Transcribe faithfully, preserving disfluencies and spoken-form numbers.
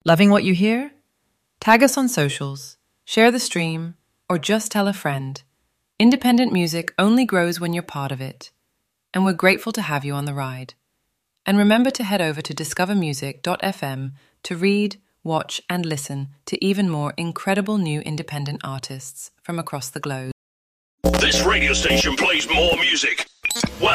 Loving what you hear? Tag us on socials, share the stream, or just tell a friend. Independent music only grows when you're part of it, and we're grateful to have you on the ride. And remember to head over to discover music dot f m to read, watch, and listen to even more incredible new independent artists from across the globe. This radio station plays more music. Well,